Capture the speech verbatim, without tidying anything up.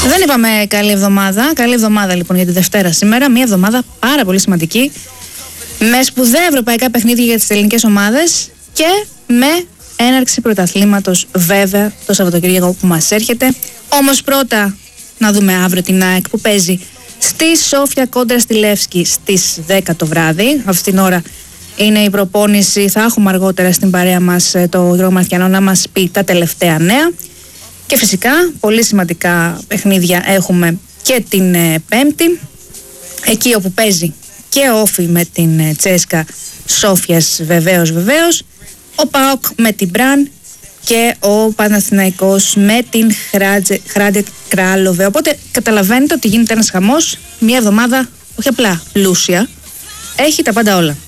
Δεν είπαμε καλή εβδομάδα. Καλή εβδομάδα λοιπόν για τη Δευτέρα σήμερα. Μια εβδομάδα πάρα πολύ σημαντική. Με σπουδαία ευρωπαϊκά παιχνίδια για τις ελληνικές ομάδες και με έναρξη πρωταθλήματος βέβαια το Σαββατοκύριακο που μας έρχεται. Όμως πρώτα να δούμε αύριο την ΑΕΚ που παίζει στη Σόφια κόντρα στη Λεύσκη στις δέκα το βράδυ. Αυτή την ώρα είναι η προπόνηση. Θα έχουμε αργότερα στην παρέα μας το Γιώργο Μαρθιανό να μας πει τα τελευταία νέα. Και φυσικά πολύ σημαντικά παιχνίδια έχουμε και την ε, Πέμπτη, εκεί όπου παίζει και ο Όφι με την ε, Τσέσκα Σόφιας βεβαίως βεβαίως, ο ΠΑΟΚ με την Μπραν και ο Παναθηναϊκός με την Hrádek Králové. Οπότε καταλαβαίνετε ότι γίνεται ένας χαμός, μια εβδομάδα όχι απλά πλούσια, έχει τα πάντα όλα.